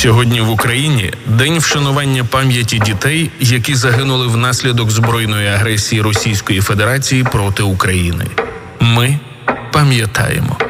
Сьогодні в Україні день вшанування пам'яті дітей, які загинули внаслідок збройної агресії Російської Федерації проти України. Ми пам'ятаємо.